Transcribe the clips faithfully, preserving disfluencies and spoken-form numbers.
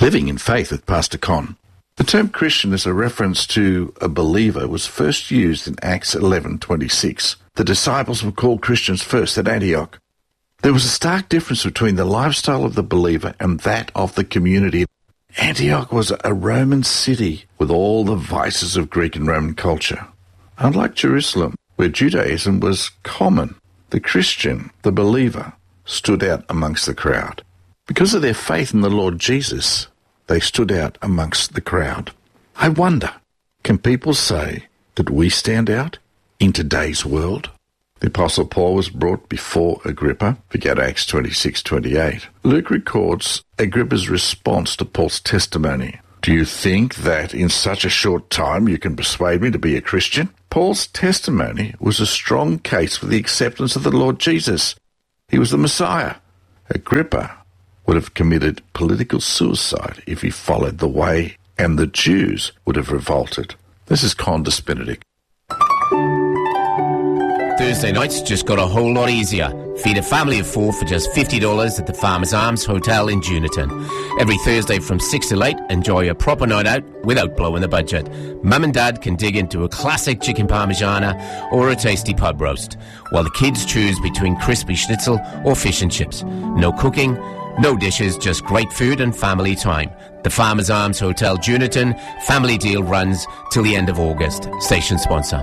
Living in Faith with Pastor Con. The term Christian as a reference to a believer was first used in Acts eleven twenty-six. The disciples were called Christians first at Antioch. There was a stark difference between the lifestyle of the believer and that of the community. Antioch was a Roman city with all the vices of Greek and Roman culture. Unlike Jerusalem, where Judaism was common, the Christian, the believer, stood out amongst the crowd. Because of their faith in the Lord Jesus, they stood out amongst the crowd. I wonder, can people say that we stand out in today's world? The Apostle Paul was brought before Agrippa. Forget Acts twenty-six twenty-eight. Luke records Agrippa's response to Paul's testimony. Do you think that in such a short time you can persuade me to be a Christian? Paul's testimony was a strong case for the acceptance of the Lord Jesus. He was the Messiah. Agrippa would have committed political suicide if he followed the way, and the Jews would have revolted. This is Condis Benedict. Thursday nights just got a whole lot easier. Feed a family of four for just fifty dollars at the Farmers Arms Hotel in Juniton. Every Thursday from six till eight, enjoy a proper night out without blowing the budget. Mum and Dad can dig into a classic chicken parmigiana or a tasty pub roast, while the kids choose between crispy schnitzel or fish and chips. No cooking, no dishes, just great food and family time. The Farmers Arms Hotel Juniton. Family deal runs till the end of August. Station sponsor.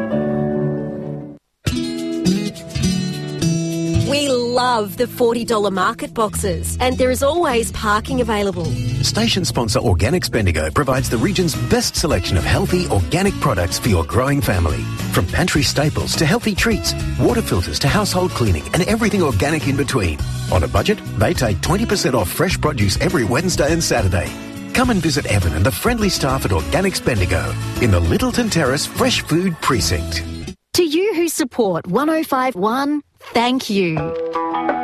We love the forty dollars market boxes, and there is always parking available. Station sponsor Organics Bendigo provides the region's best selection of healthy organic products for your growing family. From pantry staples to healthy treats, water filters to household cleaning, and everything organic in between. On a budget, they take twenty percent off fresh produce every Wednesday and Saturday. Come and visit Evan and the friendly staff at Organics Bendigo in the Littleton Terrace Fresh Food Precinct. To you who support one oh five point one, thank you.